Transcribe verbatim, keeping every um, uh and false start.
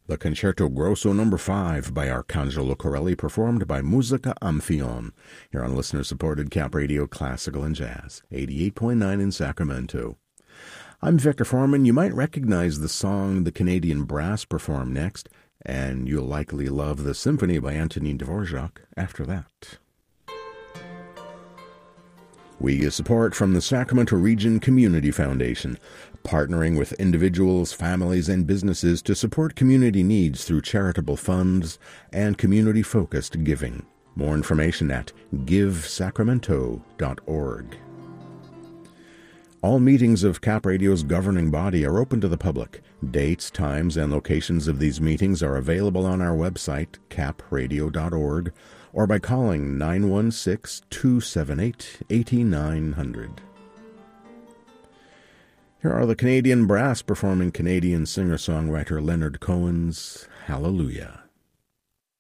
The Concerto Grosso number five by Arcangelo Corelli, performed by Musica Amphion, here on listener-supported Cap Radio Classical and Jazz, eighty-eight point nine in Sacramento. I'm Victor Foreman. You might recognize the song the Canadian Brass perform next, and you'll likely love the symphony by Antonin Dvorak after that. We get support from the Sacramento Region Community Foundation, partnering with individuals, families, and businesses to support community needs through charitable funds and community-focused giving. More information at give sacramento dot org. All meetings of Cap Radio's governing body are open to the public. Dates, times, and locations of these meetings are available on our website, cap radio dot org, or by calling nine one six, two seven eight, eight nine zero zero. Here are the Canadian Brass performing Canadian singer-songwriter Leonard Cohen's Hallelujah.